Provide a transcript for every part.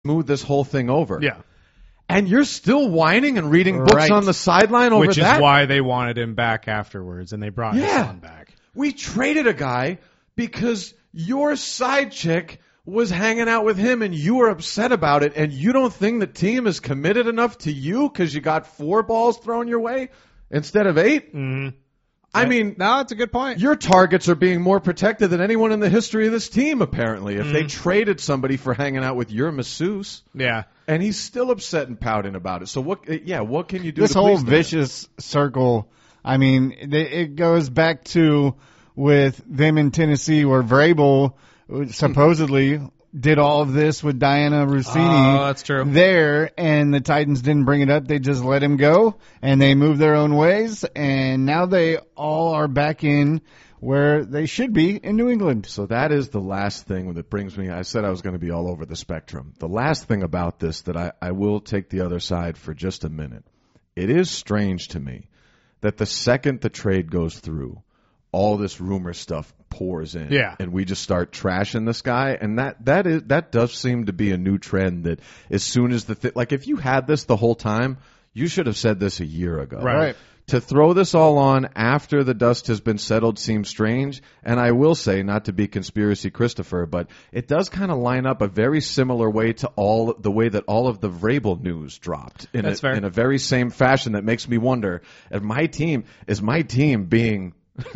smooth this whole thing over. Yeah. And you're still whining and reading books on the sideline over that? Which is why they wanted him back afterwards, and they brought Hassan back. We traded a guy because your side chick was hanging out with him, and you were upset about it, and you don't think the team is committed enough to you because you got 4 balls thrown your way instead of 8? Mm-hmm. I mean, no, that's a good point. Your targets are being more protected than anyone in the history of this team, apparently, if they traded somebody for hanging out with your masseuse. Yeah. And he's still upset and pouting about it. So what can you do? This whole vicious circle, I mean, it goes back to with them in Tennessee where Vrabel supposedly did all of this with Diana Rossini. Oh, that's true. There, and the Titans didn't bring it up. They just let him go, and they moved their own ways, and now they all are back in where they should be in New England. So that is the last thing that brings me. I said I was going to be all over the spectrum. The last thing about this that I will take the other side for just a minute. It is strange to me that the second the trade goes through, all this rumor stuff pours in, and we just start trashing this guy, and that does seem to be a new trend. That as soon as like if you had this the whole time, you should have said this a year ago, right? To throw this all on after the dust has been settled seems strange, and I will say, not to be conspiracy Christopher, but it does kind of line up a very similar way to the way that all of the Vrabel news dropped in a very same fashion. That makes me wonder: is my team being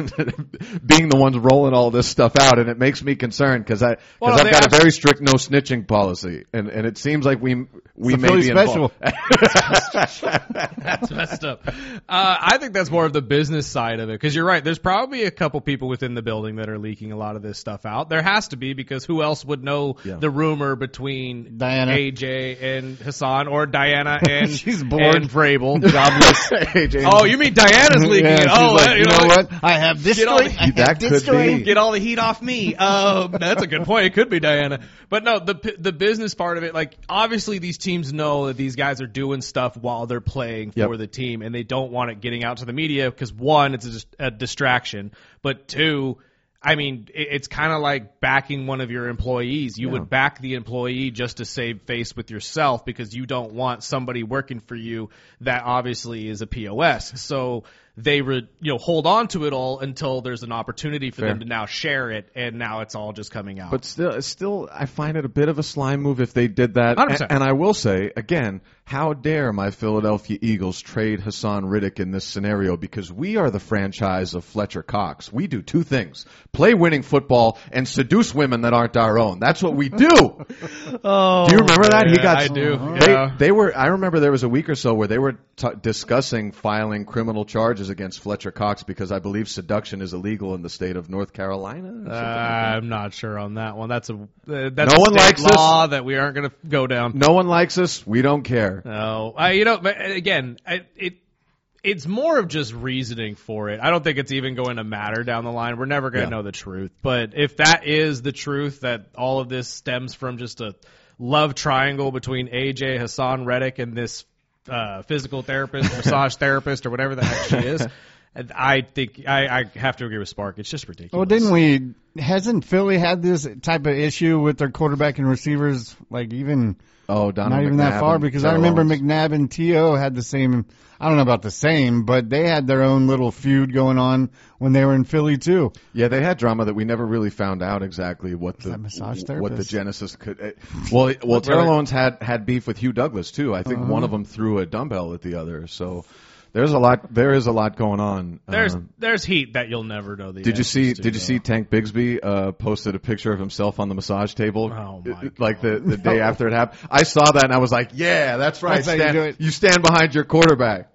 the ones rolling all this stuff out, and it makes me concerned because I've got a very strict no snitching policy, and it seems like we may be special. That's messed up. I think that's more of the business side of it, because you're right. There's probably a couple people within the building that are leaking a lot of this stuff out. There has to be, because who else would know the rumor between Diana, AJ, and Hassan, or Diana and she's bored, and Vrabel, jobless. AJ. Oh, you mean Diana's leaking it? Oh, like, you know what? I have this story. That could be. Get all the heat off me. That's a good point. It could be Diana. But no, the business part of it, like, obviously these teams know that these guys are doing stuff while they're playing for the team, and they don't want it getting out to the media because, one, it's just a distraction, but two, I mean, it's kind of like backing one of your employees. You would back the employee just to save face with yourself, because you don't want somebody working for you that obviously is a POS. So they hold on to it all until there's an opportunity for them to now share it, and now it's all just coming out. But still, I find it a bit of a slime move if they did that. 100%. And I will say, again, how dare my Philadelphia Eagles trade Hassan Riddick in this scenario, because we are the franchise of Fletcher Cox. We do 2 things: play winning football and seduce women that aren't our own. That's what we do. Oh, do you remember that? I do. They were. I remember there was a week or so where they were discussing filing criminal charges against Fletcher Cox because I believe seduction is illegal in the state of North Carolina. I'm not sure on that one. That's no a one state likes law that we aren't going to go down. No one likes us. We don't care. No, but again, it's more of just reasoning for it. I don't think it's even going to matter down the line. We're never going to know the truth. But if that is the truth, that all of this stems from just a love triangle between AJ, Hassan Reddick, and this physical therapist, massage therapist, or whatever the heck she is, I think I have to agree with Spark. It's just ridiculous. Well, hasn't Philly had this type of issue with their quarterback and receivers, like even not even that far? Because I remember McNabb and T.O. had the same, I don't know about the same, but they had their own little feud going on when they were in Philly too. Yeah, they had drama that we never really found out exactly what the genesis could. Well, Terrell Owens had beef with Hugh Douglas too. I think one of them threw a dumbbell at the other. So there is a lot going on. There's heat that you'll never know. Did you see Tank Bigsby posted a picture of himself on the massage table? Oh my God. Like the day after it happened. I saw that and I was like, yeah, that's right. That's how you do it. You stand behind your quarterback.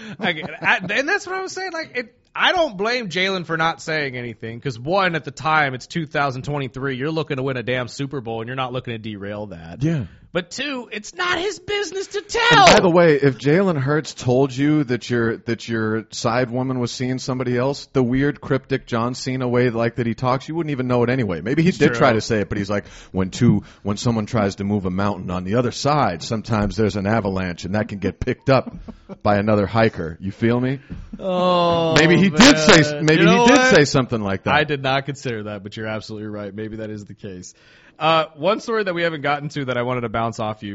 And that's what I was saying. I don't blame Jalen for not saying anything, because, one, at the time, it's 2023. You're looking to win a damn Super Bowl, and you're not looking to derail that. Yeah. But, two, it's not his business to tell. And by the way, if Jalen Hurts told you that your side woman was seeing somebody else, the weird cryptic John Cena way like that he talks, you wouldn't even know it anyway. Maybe he did try to say it, but he's like, when someone tries to move a mountain on the other side, sometimes there's an avalanche, and that can get picked up by another hiker. You feel me? Oh, maybe he did say something like that. I did not consider that, but you're absolutely right. Maybe that is the case. One story that we haven't gotten to that I wanted to bounce off you